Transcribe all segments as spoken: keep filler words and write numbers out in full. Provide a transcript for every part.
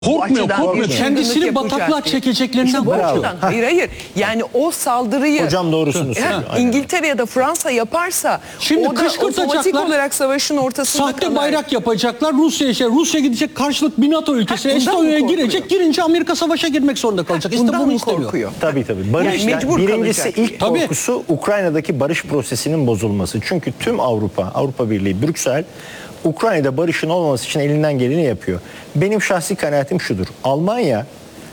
Korkmuyor, korkmuyor. Kendisini bataklığa çekeceklerinden işte korkuyor. Hayır hayır. Yani o saldırıyı hocam doğrusunu söylüyor. İngiltere ya da Fransa yaparsa şimdi o da otomatik olarak savaşın ortasında sahte kalır. bayrak yapacaklar. Rusya işte Rusya gidecek karşılık bir NATO ülkesine, Estonya'ya girecek. Girince Amerika savaşa girmek zorunda kalacak. İşte bunu istemiyor. Korkuyor. Tabii tabii. Barış yani yani birincisi ilk tabii. korkusu Ukrayna'daki barış prosesinin bozulması. Çünkü tüm Avrupa, Avrupa Birliği, Brüksel Ukrayna'da barışın olmaması için elinden geleni yapıyor. Benim şahsi kanaatim şudur. Almanya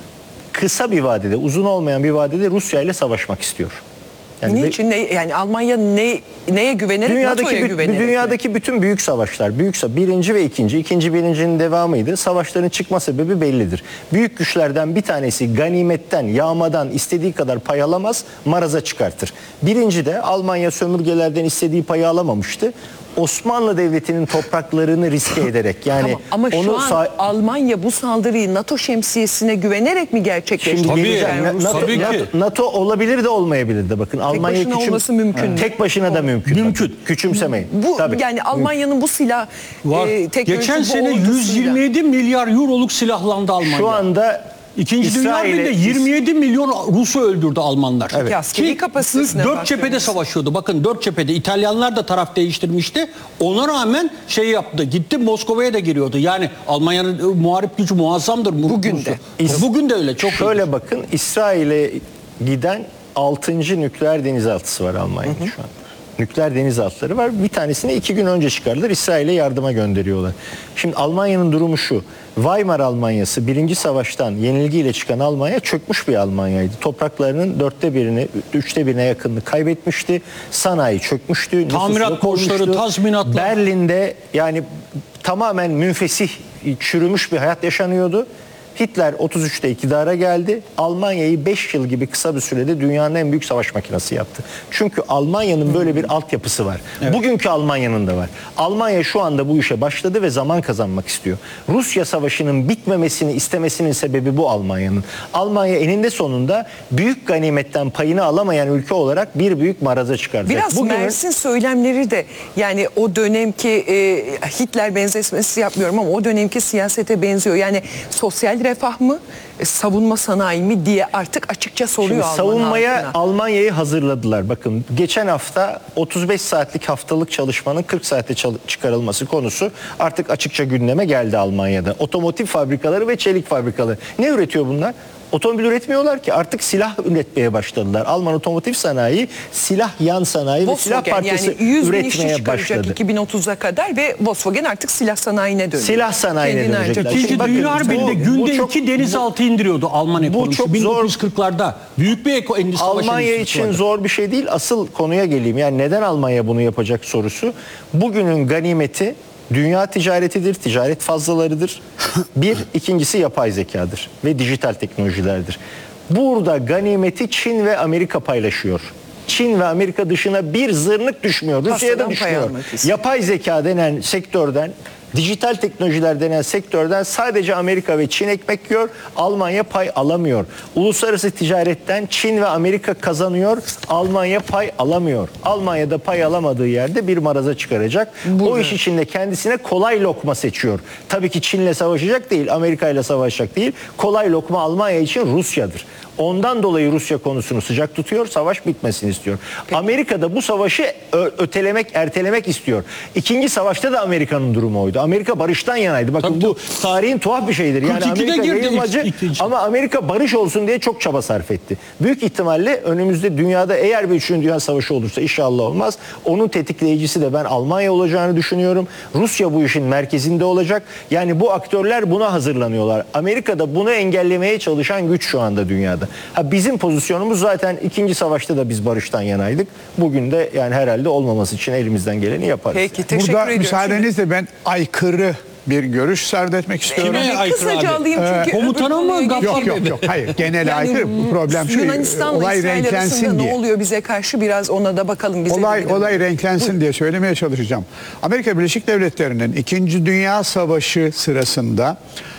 kısa bir vadede, uzun olmayan bir vadede Rusya ile savaşmak istiyor. Yani niçin? Ne, yani Almanya ne, neye güvenerek, dünyadaki, NATO'ya güvenerek? Dünyadaki mi? bütün büyük savaşlar, büyük birinci ve ikinci, ikinci birincinin devamıydı. Savaşların çıkma sebebi bellidir. Büyük güçlerden bir tanesi ganimetten, yağmadan istediği kadar pay alamaz, maraza çıkartır. Birinci de Almanya sömürgelerden istediği payı alamamıştı. Osmanlı Devleti'nin topraklarını riske ederek yani ama, ama onu şu an Almanya bu saldırıyı NATO şemsiyesine güvenerek mi gerçekleştirdi? Şimdi geleceğim. Yani NATO, tabii NATO, NATO olabilir de olmayabilir de bakın. Tek Almanya başına küçüm, olması mümkün. Tek başına da mümkün. Mümkün. Küçümsemeyin. Bu tabii. yani Almanya'nın bu silah var. E, Geçen sene yüz yirmi yedi milyar euroluk silahlandı Almanya. Şu anda İkinci Dünya Harbi'nde yirmi yedi milyon Rus'u öldürdü Almanlar. Evet. Askeri kapasitesine dört cephede savaşıyordu. Bakın dört cephede. İtalyanlar da taraf değiştirmişti. Ona rağmen şey yaptı. Gitti Moskova'ya da giriyordu. Yani Almanya'nın muharip gücü muazzamdır. Bugün de. Bugün de öyle. Çok Şöyle iyidir. bakın İsrail'e giden altıncı nükleer denizaltısı var Almanya'da şu an. Nükleer denizaltıları var. Bir tanesini iki gün önce çıkardılar. İsrail'e yardıma gönderiyorlar. Şimdi Almanya'nın durumu şu. Weimar Almanyası birinci savaştan yenilgiyle çıkan Almanya çökmüş bir Almanya'ydı. Topraklarının dörtte birini, üçte birine yakınını kaybetmişti. Sanayi çökmüştü. Tamirat borçları, tazminatlar. Berlin'de yani tamamen münfesih, çürümüş bir hayat yaşanıyordu. Hitler otuz üçte iktidara geldi. Almanya'yı beş yıl gibi kısa bir sürede dünyanın en büyük savaş makinesi yaptı. Çünkü Almanya'nın böyle bir altyapısı var. Evet. Bugünkü Almanya'nın da var. Almanya şu anda bu işe başladı ve zaman kazanmak istiyor. Rusya savaşının bitmemesini istemesinin sebebi bu Almanya'nın. Almanya eninde sonunda büyük ganimetten payını alamayan ülke olarak bir büyük maraza çıkaracak. Biraz Bugünün... Mersin söylemleri de yani o dönemki e, Hitler benzetmesi yapmıyorum ama o dönemki siyasete benziyor. Yani sosyal refah mı, savunma sanayi mi diye artık açıkça soruyor Şimdi Alman savunmaya halkına. Almanya'yı hazırladılar. Bakın geçen hafta otuz beş saatlik haftalık çalışmanın kırk saate çıkarılması konusu artık açıkça gündeme geldi Almanya'da. Otomotiv fabrikaları ve çelik fabrikaları. Ne üretiyor bunlar? Otomobil üretmiyorlar ki artık silah üretmeye başladılar. Alman otomotiv sanayi silah yan sanayi Volkswagen, ve silah parçası yani yüz bin üretmeye işçi başladı. iki bin otuza kadar ve Volkswagen artık silah sanayine dönüyor. Silah sanayine Kendine dönecekler. harcayacak. İkinci Bakın, Dünya Harbi'nde bu- günde bu çok- iki denizaltı indiriyordu Alman ekonomisi. çok bin dokuz yüz kırklarda. Büyük bir eko, endüstri savaşı Almanya endüstrisi için vardı. zor bir şey değil. Asıl konuya geleyim. Yani neden Almanya bunu yapacak sorusu. Bugünün ganimeti dünya ticaretidir, ticaret fazlalarıdır. Bir, ikincisi yapay zekadır ve dijital teknolojilerdir. Burada ganimeti Çin ve Amerika paylaşıyor. Çin ve Amerika dışına bir zırnık düşmüyor. Rusya'ya da Pastadan pay düşmüyor. almak istiyor. Yapay zeka denen sektörden, dijital teknolojiler denen sektörden sadece Amerika ve Çin ekmek yiyor. Almanya pay alamıyor. Uluslararası ticaretten Çin ve Amerika kazanıyor. Almanya pay alamıyor. Almanya'da pay alamadığı yerde bir maraza çıkaracak. Burada. O iş içinde kendisine kolay lokma seçiyor. Tabii ki Çin'le savaşacak değil, Amerika ile savaşacak değil. Kolay lokma Almanya için Rusya'dır. Ondan dolayı Rusya konusunu sıcak tutuyor, savaş bitmesini istiyor. Amerika da bu savaşı ötelemek, ertelemek istiyor. İkinci savaşta da Amerika'nın durumu oydu. Amerika barıştan yanaydı. Bakın Tabii, bu tarihin tuhaf bir şeydir. Yani kırk ikide Amerika girdi yayılmacı ikinci. ama Amerika barış olsun diye çok çaba sarf etti. Büyük ihtimalle önümüzde dünyada eğer bir üçüncü Dünya Savaşı olursa inşallah olmaz. Onun tetikleyicisi de ben Almanya olacağını düşünüyorum. Rusya bu işin merkezinde olacak. Yani bu aktörler buna hazırlanıyorlar. Amerika da bunu engellemeye çalışan güç şu anda dünyada. Ha, bizim pozisyonumuz zaten ikinci savaşta da biz barıştan yanaydık. Bugün de yani herhalde olmaması için elimizden geleni yaparız. Peki, teşekkür Burada ediyorum. müsaadenizle ben aykırı bir görüş serdetmek istiyorum. Kime Bir aykırı kısaca abi? alayım çünkü Ee, komutana öbür mı, konuya Gaffar geçelim. Yok yok yok hayır genel Yani, aykırı bu problem şu Yunanistan'la olay İsrail arasında renklensin ne diye. oluyor bize karşı biraz ona da bakalım. Bize Olay de olay renklensin diye söylemeye çalışacağım. Amerika Birleşik Devletleri'nin İkinci Dünya Savaşı sırasında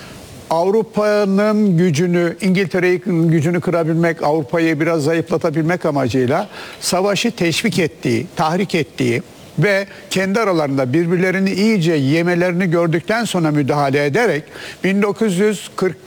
Avrupa'nın gücünü, İngiltere'nin gücünü kırabilmek, Avrupa'yı biraz zayıflatabilmek amacıyla savaşı teşvik ettiği, tahrik ettiği ve kendi aralarında birbirlerini iyice yemelerini gördükten sonra müdahale ederek bin dokuz yüz kırk